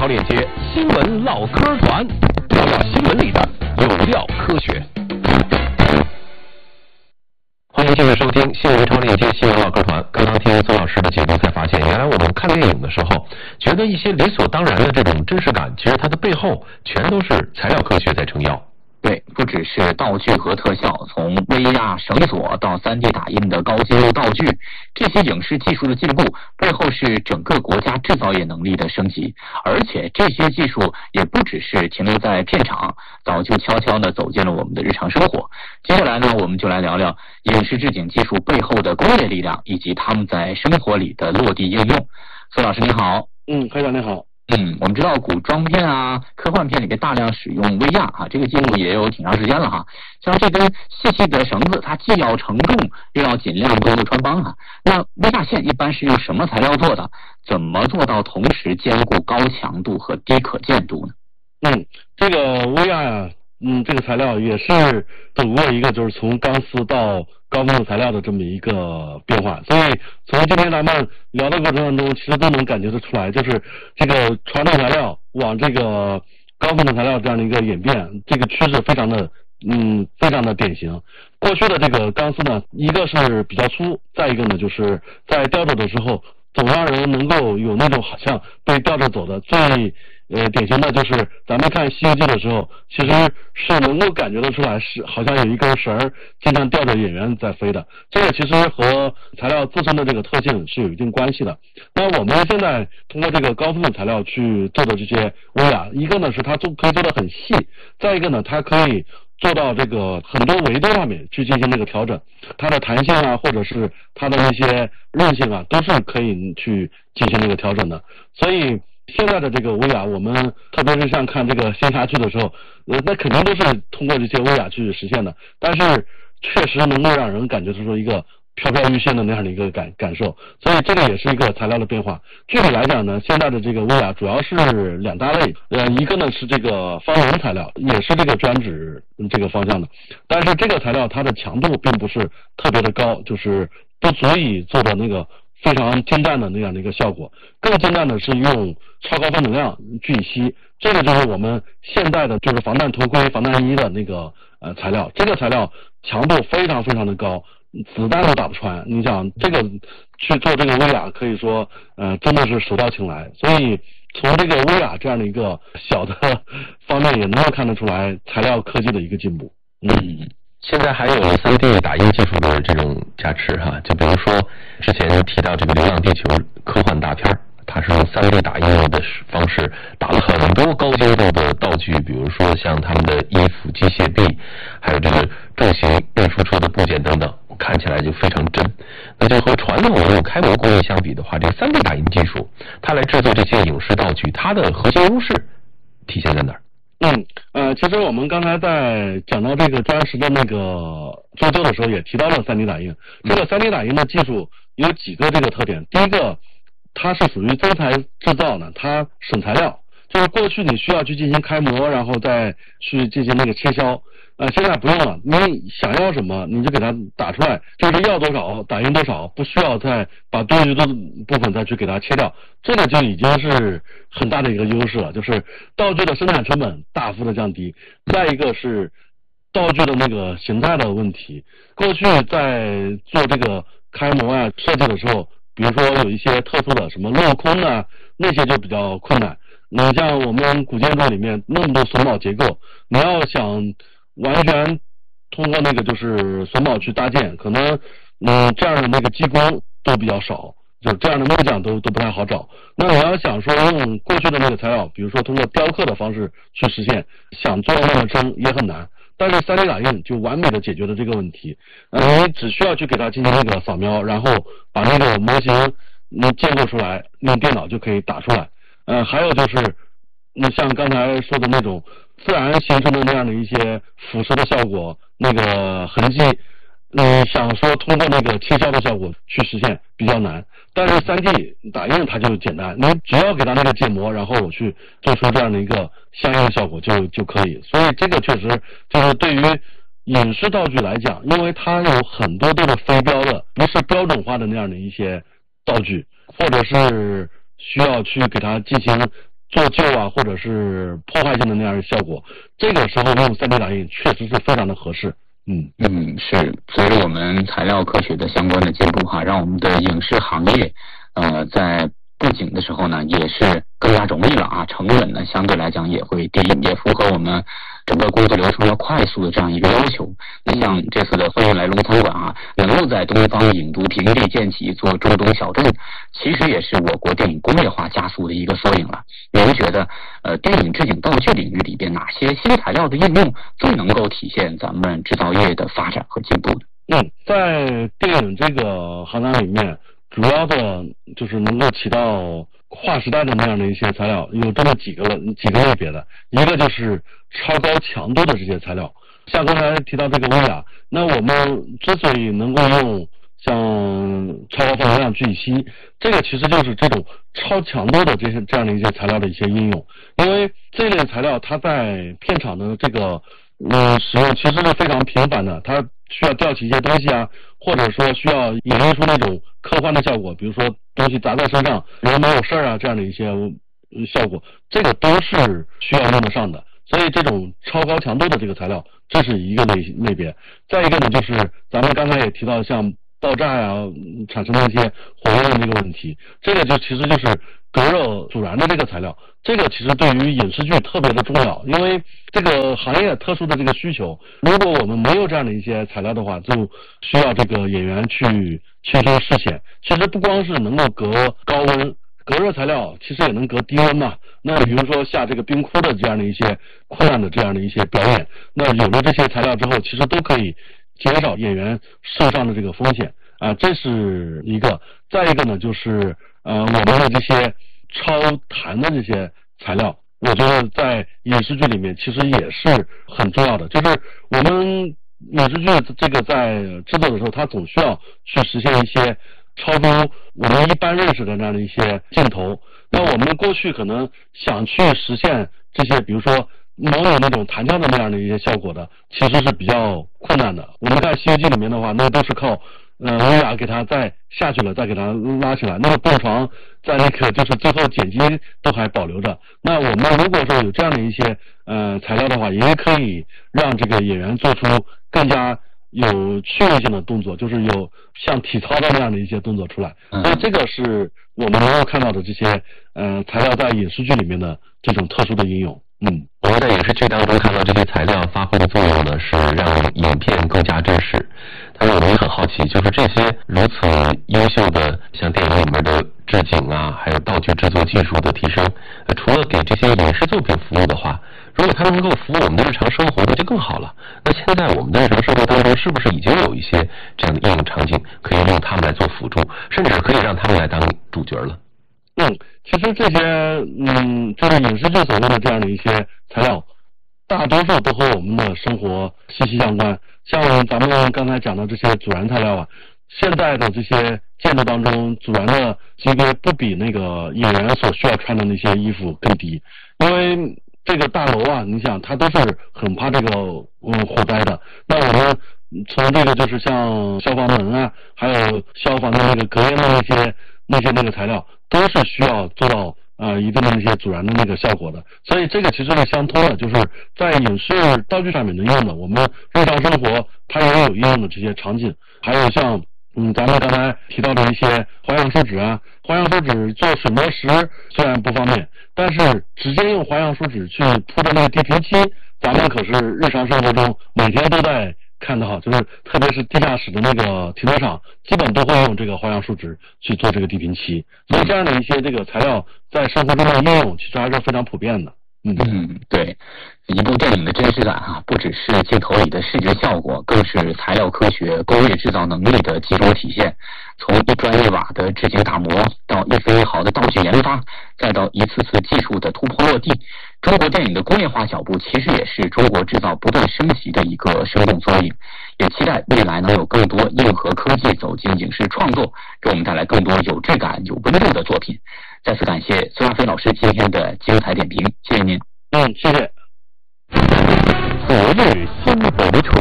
超链接新闻唠嗑团，聊聊新闻里的有料科学。欢迎继续收听新闻超链接新闻唠嗑团。刚刚听孙老师的解读，才发现原来我们看电影的时候，觉得一些理所当然的这种真实感，其实它的背后全都是材料科学在撑腰。 对，不只是道具和特效，从威亚绳索到 3D 打印的高精度道具，这些影视技术的进步背后是整个国家制造业能力的升级，而且这些技术也不只是停留在片场，早就悄悄地走进了我们的日常生活。接下来呢，我们就来聊聊影视制景技术背后的工业力量，以及他们在生活里的落地应用。孙老师你好。 会长你好。 我们知道古装片啊、科幻片里面大量使用威亚这个技术也有挺长时间了哈。像这根细细的绳子，它既要承重，又要尽量不会穿帮那威亚线一般是用什么材料做的？怎么做到同时兼顾高强度和低可见度呢？ 这个威亚这个材料也是走过一个就是从钢丝到高分子材料的这么一个变化，所以从今天咱们聊的过程当中，其实都能感觉得出来，就是这个传统材料往这个高分子材料这样的一个演变，这个趋势非常的典型。过去的这个钢丝呢，一个是比较粗，再一个呢就是在吊着的时候，总让人能够有那种好像被吊着走的。最典型的就是咱们看《西游记》的时候，其实是能够感觉得出来，是好像有一根绳经常吊着演员在飞的。这个其实和材料自身的这个特性是有一定关系的。那我们现在通过这个高分子材料去做的这些威亚，一个呢是它可以做得很细，再一个呢它可以做到这个很多维度上面去进行这个调整，它的弹性或者是它的那些韧性都是可以去进行这个调整的。所以现在的这个威亚，我们特别是像看这个仙侠剧的时候，那肯定都是通过这些威亚去实现的，但是确实能够让人感觉出一个飘飘欲仙的那样的一个感受，所以这个也是一个材料的变化。具体来讲呢，现在的这个威亚主要是两大类，一个呢是这个方棱材料，也是这个专指这个方向的，但是这个材料它的强度并不是特别的高，就是不足以做到那个非常精湛的那样的一个效果。更精湛的是用超高分子量聚乙烯，这个就是我们现代的就是防弹头盔、防弹衣的那个材料，这个材料强度非常非常的高，子弹都打不穿。你想这个去做这个威亚，可以说真的是手到擒来。所以从这个威亚这样的一个小的方面也能够看得出来材料科技的一个进步。 现在还有 3D 打印技术的这种加持就比如说之前提到这个《流浪地球》科幻大片，它是用 3D 打印的方式打了很多高精度的道具，比如说像他们的衣服、机械臂，还有这个重型运输车的部件等等，看起来就非常真。那就和传统的开模工艺相比的话，这个 3D 打印技术它来制作这些影视道具，它的核心优势体现在哪儿？ 其实我们刚才在讲到这个专时的那个周周的时候，也提到了 3D 打印。这个 3D 打印的技术有几个这个特点。第一个，它是属于增材制造呢，它省材料，就是过去你需要去进行开模，然后再去进行那个切削。现在不用了，你想要什么你就给它打出来，就是要多少打印多少，不需要再把多余的部分再去给它切掉，这个就已经是很大的一个优势了，就是道具的生产成本大幅的降低。再一个是道具的那个形态的问题，过去在做这个开模设计的时候，比如说有一些特殊的什么镂空那些就比较困难。你像我们古建筑里面那么多榫卯结构，你要想完全通过那个就是榫卯去搭建，可能这样的那个技工都比较少，就这样的木匠都不太好找。那我要想说用过去的那个材料，比如说通过雕刻的方式去实现，想做那么真也很难。但是 3D 打印就完美的解决了这个问题，你只需要去给它进行那个扫描，然后把那个模型建构出来，用电脑就可以打出来。还有就是像刚才说的那种自然形成的那样的一些腐蚀的效果，那个痕迹，想说通过那个切削的效果去实现比较难。但是 3D 打印它就简单，你只要给它那个建模，然后我去做出这样的一个相应的效果就可以。所以这个确实就是对于影视道具来讲，因为它有很多都是非标的，不是标准化的那样的一些道具，或者是需要去给它进行做旧啊，或者是破坏性的那样的效果，这个时候用 3D 打印确实是非常的合适。 是随着我们材料科学的相关的进步哈，让我们的影视行业在布景的时候呢，也是更加容易了啊，成本呢相对来讲也会低，也符合我们整个工作流程要快速的这样一个要求。那像这次的欢迎来龙餐馆啊，能够在东方影都平地建起一座中东小镇，其实也是我国电影工业化加速的一个缩影了。您觉得电影制景道具领域里边哪些新材料的应用最能够体现咱们制造业的发展和进步呢？ 在电影这个行当里面，主要的就是能够起到划时代的那样的一些材料，有这么几个类别的，一个就是超高强度的这些材料，像刚才提到这个威亚，那我们之所以能够用像超高放量聚乙烯，这个其实就是这种超强度的这样的一些材料的一些应用，因为这类材料它在片场的这个使用其实是非常频繁的，它需要吊起一些东西啊，或者说需要演绎出那种科幻的效果，比如说东西砸在身上人没有事啊这样的一些效果，这个都是需要用得上的。所以这种超高强度的这个材料，这是一个类别。再一个呢，就是咱们刚才也提到像爆炸呀产生的一些火焰的这个问题，这个其实就是隔热阻燃的这个材料，这个其实对于影视剧特别的重要，因为这个行业特殊的这个需求，如果我们没有这样的一些材料的话，就需要这个演员去倾听视线。其实不光是能够隔高温，隔热材料其实也能隔低温嘛。那比如说下这个冰窟的这样的一些困难的这样的一些表演，那有了这些材料之后，其实都可以减少演员受伤的这个风险啊，这是一个。再一个呢，就是我们的这些超弹的这些材料，我觉得在影视剧里面其实也是很重要的。就是我们影视剧这个在制作的时候，它总需要去实现一些超出我们一般认识的这样的一些镜头。那我们过去可能想去实现这些，比如说能有那种弹跳的那样的一些效果的，其实是比较困难的。我们看《西游记》里面的话，那都是靠威亚给它再下去了，再给它拉起来。那个蹦床在那个就是最后剪辑都还保留着。那我们如果说有这样的一些材料的话，也可以让这个演员做出更加有趣味性的动作，就是有像体操的那样的一些动作出来。所以这个是我们能够看到的这些材料在影视剧里面的这种特殊的应用。 我们在影视剧当中看到这些材料发挥的作用呢，是让影片更加真实。但是我们也很好奇，就是这些如此优秀的像电影里面的置景啊，还有道具制作技术的提升，除了给这些影视作品服务的话，如果它能够服务我们的日常生活，那就更好了。那现在我们的日常生活当中，是不是已经有一些这样的应用场景，可以用它们来做辅助，甚至可以让他们来当主角了？ 其实这些就是影视剧所用的这样的一些材料，大多数都和我们的生活息息相关。像咱们刚才讲的这些阻燃材料啊，现在的这些建筑当中阻燃的级别不比那个演员所需要穿的那些衣服更低，因为这个大楼啊，你想它都是很怕这个火灾的。那我们从这个就是像消防门啊，还有消防的那个隔烟的那些材料，都是需要做到一定的那些阻燃的那个效果的。所以这个其实是相通的，就是在影视道具上面能用的，我们日常生活它也有应用的这些场景。还有像咱们刚才提到的一些环氧树脂啊，环氧树脂做水磨石虽然不方便，但是直接用环氧树脂去铺的那个地平漆，咱们可是日常生活中每天都在看到，就是特别是地下室的那个停车场，基本都会用这个环氧树脂去做这个地平漆。所以这样的一些这个材料在生活中的应用其实还是非常普遍的。 对，一部电影的真实感不只是镜头里的视觉效果，更是材料科学、工业制造能力的集中体现。从一砖一瓦的制景打磨，到一分一毫的道具研发，再到一次次技术的突破落地，中国电影的工业化脚步其实也是中国制造不断升级的一个生动缩影。也期待未来能有更多硬核科技走进影视创作，给我们带来更多有质感、有温度的作品。再次感谢孙亚飞老师今天的精彩点评，谢谢您。 谢谢。 昨日新北处